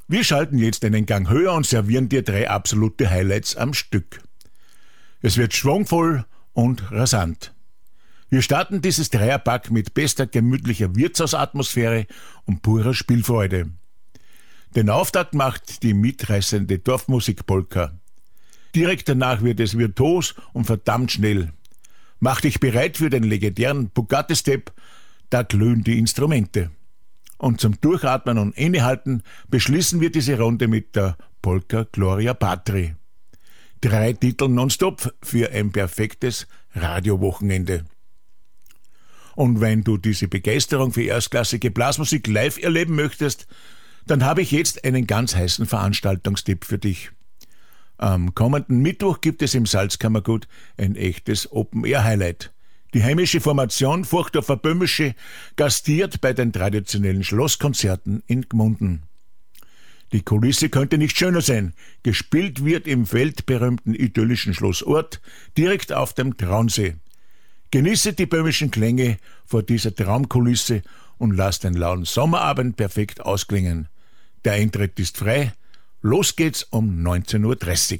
Wir schalten jetzt einen Gang höher und servieren dir 3 absolute Highlights am Stück. Es wird schwungvoll und rasant. Wir starten dieses Dreierpack mit bester gemütlicher Wirtshausatmosphäre und purer Spielfreude. Den Auftakt macht die mitreißende Dorfmusik-Polka. Direkt danach wird es virtuos und verdammt schnell. Mach dich bereit für den legendären Bugatti-Step, da glühen die Instrumente. Und zum Durchatmen und Innehalten beschließen wir diese Runde mit der Polka Gloria Patri. 3 Titel nonstop für ein perfektes Radiowochenende. Und wenn du diese Begeisterung für erstklassige Blasmusik live erleben möchtest, dann habe ich jetzt einen ganz heißen Veranstaltungstipp für dich. Am kommenden Mittwoch gibt es im Salzkammergut ein echtes Open-Air-Highlight. Die heimische Formation Furchtdorfer Böhmische gastiert bei den traditionellen Schlosskonzerten in Gmunden. Die Kulisse könnte nicht schöner sein. Gespielt wird im weltberühmten idyllischen Schlossort direkt auf dem Traunsee. Genieße die böhmischen Klänge vor dieser Traumkulisse und lass den lauen Sommerabend perfekt ausklingen. Der Eintritt ist frei. Los geht's um 19:30 Uhr.